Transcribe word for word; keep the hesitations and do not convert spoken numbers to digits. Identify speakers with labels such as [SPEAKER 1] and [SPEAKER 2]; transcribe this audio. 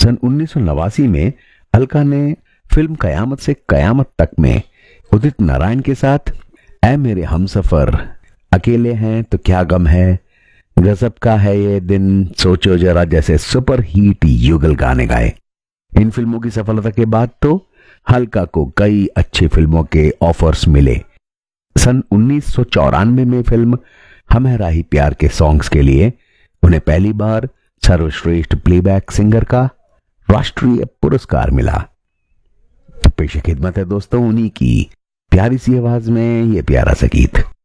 [SPEAKER 1] सन उन्नीस सौ नवासी में अलका ने फिल्म कयामत से कयामत तक में उदित नारायण के साथ ऐ मेरे हमसफर, अकेले हैं तो क्या गम है, गजब का है ये दिन, सोचो जरा जैसे सुपर हिट युगल गाने गाए। इन फिल्मों की सफलता के बाद तो अलका को कई अच्छी फिल्मों के ऑफर्स मिले। सन उन्नीस सौ चौरानवे में फिल्म हम है राही प्यार के सॉन्ग्स के लिए उन्हें पहली बार सर्वश्रेष्ठ प्लेबैक सिंगर का राष्ट्रीय पुरस्कार मिला। तो पेश खिदमत है दोस्तों उन्हीं की प्यारी सी आवाज में ये प्यारा सा गीत।